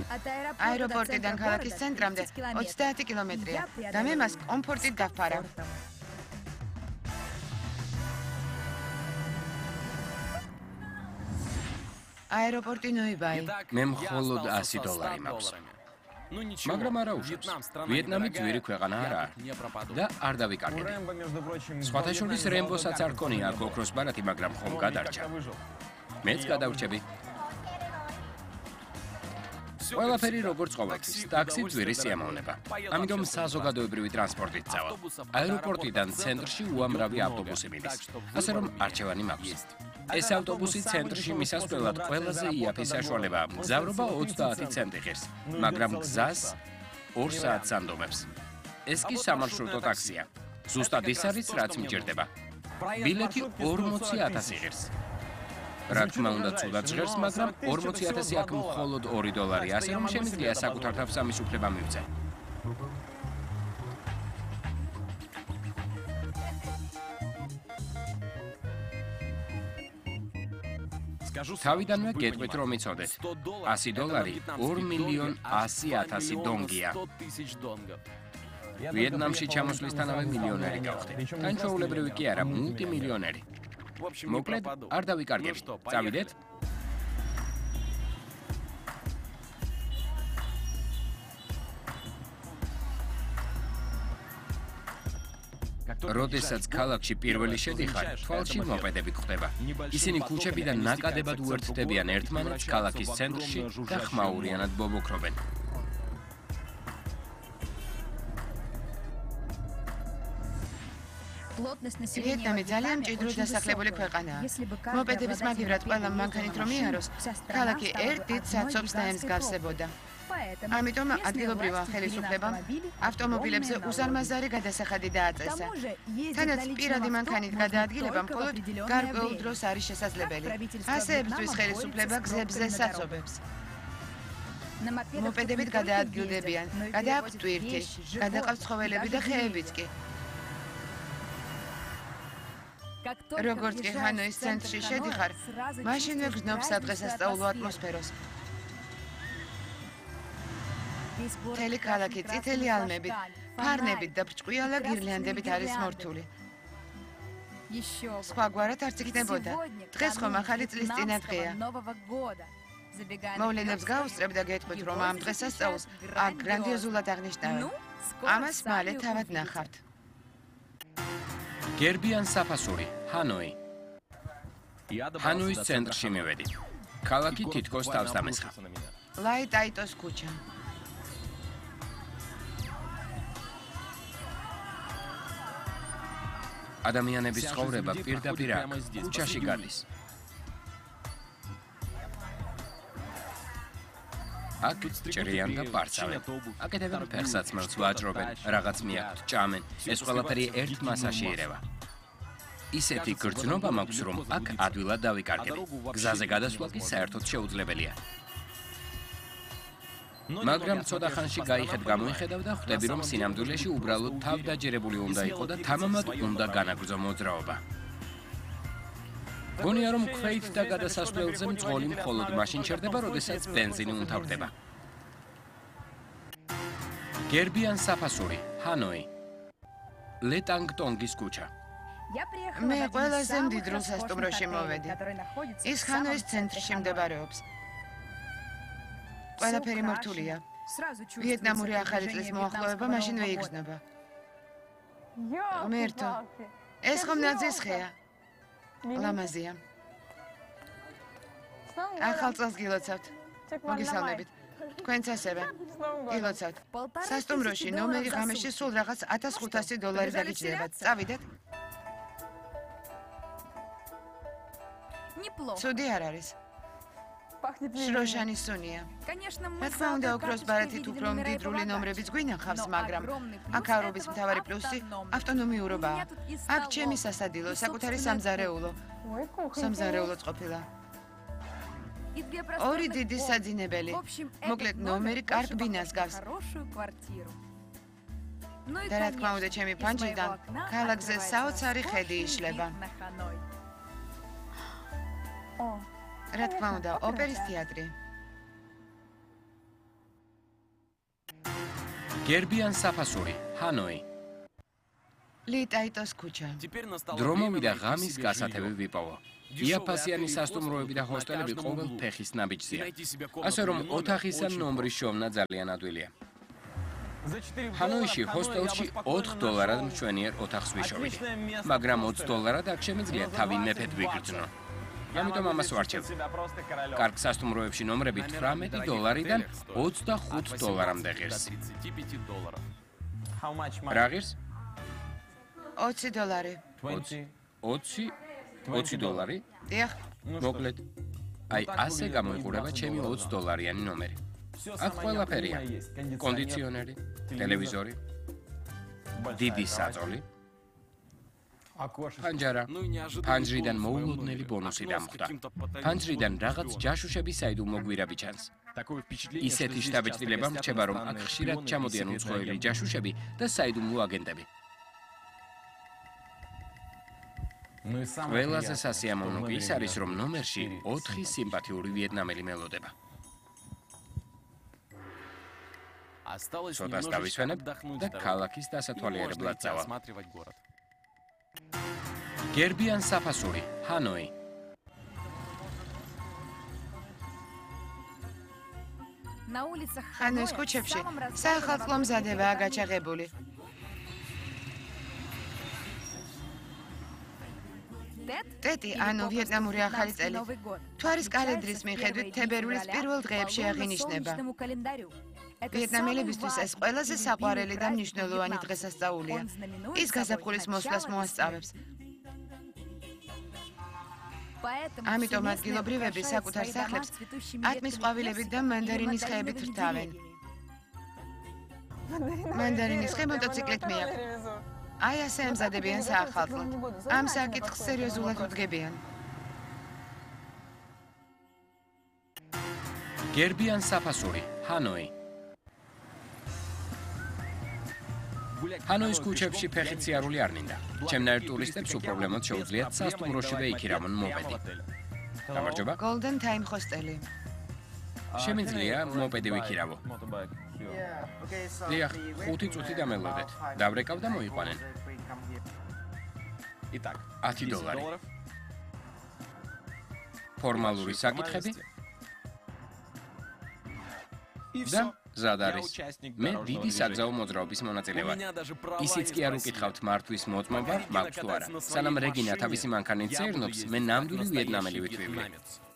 აეროპორტიდან ქალაქის ცენტრამდე 30 კილომეტრია და მე მას კომფორტით დავფარა. აეროპორტი ნოიბაი. მე მხოლოდ $100 მაქვს. მაგრამ არა უშავს. ვიეტნამი ძვირი ქვეყანა არაა და არ დავიკარგები. სხვათა შორის რემბოსაც არ ქონია აქ ოქროს ბარათი, მაგრამ ხომ გადარჩა. მეც გადავრჩები. ყველაფერი როგორც ყოველთვის, ტაქსი ძვირი სიამოვნება. ამიტომ საზოგადოებრივი ტრანსპორტით წავალ. აეროპორტიდან ცენტრში უამრავი ავტობუსი მიდის, ასე რომ არჩევანი მაქვს. ეს ავტობუსი ცენტრში მისასვლელად ყველაზე იაფი საშუალებაა. მგზავრობა 30 ცენტი ღირს, მაგრამ გზას 2 საათს ანდომებს. ეს კი სამარშრუტო ტაქსია. ზუსტად ის არის, რაც მიჭირდება. ბილეთი 40,000 ღირს. რა თქმა უნდა, ცუდად ჟღერს, მაგრამ 40,000 აქ მხოლოდ $2, ასე რომ შემიძლია საკუთარ თავს ამის უფლება მივცე. თავიდანვე გეტყვით, რომ იცოდეთ. $100 2,100,000 დონგია. ვიეტნამში ჩამოსვლისთანავე მილიონერი გავხდი. განჩვეულებრივი კი არა, მულტიმილიონერი. მოკლედ, არ დავიკარგები. წავიდეთ? როდესაც ქალაქში პირველი შედიხარ, თვალში მოპედები გვხდება. ისინი ქუჩებიდან ნაკადებად უერთდებიან ერთმანეთს ქალაქის ცენტრში და ხმაურიანად ბობოქრობენ. ვიეტნამი ძალიან მჭიდრო დასახლებული ქვეყანაა. მოპედების მაგივრად ყველა მანქანით რომ იაროს, ქალაქი ერთ დიდ საცობს დაემსგავსებოდა. ამიტომ ადგილობრივმა ხელისუფლებამ ავტომობილებზე უზარმაზარი გადასახადი დააწესა. თანაც პირადი მანქანით გადაადგილება მხოლოდ გარკვეულ დროს არის შესაძლებელი. ასეებისთვის ხელისუფლება გზებზე საცობებს. მოპედებით გადაადგილდებიან, გადააქვთ ტვირთი, გადაყავთ ცხოველები და ხეებიც კი. როგორც კი ჰანოის ცენტრში შედიხარ, მაშინვე გრძნობ სადღესასწაულო ატმოსფეროს. მთელი ქალაქი წითელი ალმებით, ფარნებით და ბრჭყვიალა გირლანდებით არის მორთული. სხვაგვარად არც იქნებოდა. დღეს ხომ ახალი წლის წინა დღეა. მოვლენებს გავუსწრებ და გეტყვით, რომ ამ დღესასწაულს აქ გრანდიოზულად აღნიშნავენ. ამას მალე თავად ნახავთ. გერბიან საფასური, ჰანოი. ჰანოის ცენტრში მივედით. ქალაქი თითქოს თავს დამესხა. ლაიტაიტოს ქუჩა. ადამიანების ცხოვრება პირდაპირ აქ, ქუჩაში გადის. აქ ჭრიან და პარცავენ. აკეთებენ ფეხსაცმელს, ვაჭრობენ, რაღაც მიაქვთ, ჭამენ. ეს ყველაფერი ერთ მასაში ირევა. ისეთი გრძნობა მაქვს, რომ აქ ადვილად დავიკარგები. გზაზე გადასვლა კი საერთოდ შეუძლებელია. მაგრამ ცოტა ხანში გაიხედ გამოიხედავ და ხვდები, რომ სინამდვილეში უბრალოდ თავდაჯერებული უნდა იყო და თამამად უნდა განაგრძო მოძრაობა. გონია, რომ ქვეით და გადასასვლელზე მძღოლი მხოლოდ მაშინ ჩერდება, როდესაც ბენზინი უნთავრდება. გერბიან საფასური, ჰანოი. ლეტანგტონგის ქუჩა. მე ყველაზე მდიდრ სასტუმროში მოვედი. ის ჰანოის ცენტრში მდებარეობს. ყველაფერი მორთულია. ვიეტნამური ახალი წლის მოახლოება მაშინვე იგრძნობა. ღმერთო, ეს ხომ ნაძვის ხეა? ლამაზია. ახალ წელს გილოცავთ. მოგესალმებით. თქვენც ასევე. გილოცავთ. სასტუმროში ნომერი ღამეში სულ რაღაც $1,500 დაგიჭირებათ. წავიდეთ. ცუდი არ არის. შროშანი სუნია. რა თქმა უნდა, ოქროს ბარათით უფრო მდიდრული ნომრებიც გვინახავს, მაგრამ აქ აერობის მთავარი პლუსი ავტონომიურობაა. აქ ჩემი სასადილო, საკუთარი სამზარეულოც ყოფილა. ორი დიდი საძინებელი. მოკლედ, ნომერი კარგ ბინას გავს. და რა თქმა უნდა, ჩემი ფანჯრიდან ქალაქზე საოცარი ხედი იშლება. რა თქმა უნდა, ოპერის თეატრი. გერბიან საფასური, ჰანოი. ლიტაიტოს ქუჩა. დრო მოვიდა ღამის გასათევი ვიპოვო. იაფასიანი სასტუმროები და ჰოსტელები ყოველ ფეხის ნაბიჯზეა. ასე რომ ოთახისა ნომრის შოვნა ძალიან ადვილია. ჰანოიში ჰოსტელში $4 მშვენიერ ოთახს ვიშოვიდი, მაგრამ $20 აქ შემიძლია თავი მეფედ ვიგრძნო. ამიტომ ამას ვარჩევ. კარგ სასტუმროებში ნომრები $18-დან $25-მდე ღირს. რა ღირს? $20. $20? დიახ. მოკლედ. აი ასე გამოიყურება ჩემი $20-იანი ნომერი. აქ ყველაფერია. კონდიციონერი, ტელევიზორი, დიდი საწოლი, ფანჯარა. ფანჯრიდან მოულოდნელი ბონუსი დამხვდა. ფანჯრიდან რაღაც ჯაშუშების საიდუმლო გვირაბი ჩანს. ისეთი შთაბეჭდილება მრჩება, რომ აქ ხშირად ჩამოდიან უცხოელი ჯაშუშები და საიდუმლო აგენტები. ყველაზე სასიამოვნო კი ის არის, რომ ნომერში 4 სიმპათიური ვიეტნამელი მელოდება. ცოტას დავისვენებ და ქალაქის დასათვალიერებლად წავალ. გერბიან საფასური, ჰანოი. ჰანოის ქუჩებში საახალწლო მზადებაა გაჩაღებული. ტეტი, ანუ ვიეტნამური ახალი წელი, მთვარის კალენდრის მიხედვით თებერვლის პირველ დღეებში აღინიშნება. ვიეტნამელებისთვის ეს ყველაზე საყვარელი და მნიშვნელოვანი დღესასწაულია. ის გაზაფხულის მოსვლას მოასწავებს. ამიტომ ადგილობრივები საკუთარ სახლებს ატმის ყვავილებით და მანდარინის ხეებით რთავენ. მანდარინის ხე მოტოციკლით მიაქვს. აი ასე ემზადებიან საახალწლოდ. ამ საკითხს სერიოზულად უდგებიან. გერბიან საფასური, ჰანოი. ჰანოის ქუჩებში ფეხით სიარული არ მინდა. ჩემნაირ ტურისტებს უპრობლემოდ შეუძლიათ სასტუმროშივე იქირავონ მოპედი. გამარჯობა. Golden Time ჰოსტელი. შემიძლია მოპედი ვიქირავო. დიახ, 5 წუთი დამელოდეთ. დავრეკავ და მოიყვანენ. $10. ფორმალური საკითხები? და ზად არის. მე დიდი საგზაო მოძრაობის მონაწილე ვარ. ისიც კი არ უკითხავთ მართვის მოწმობა, მაქვს თუ არა. სანამ რეგინა თავისი მანქანით სეირნობს, მე ნამდვილი ვიეტნამელი ვიტვირვი.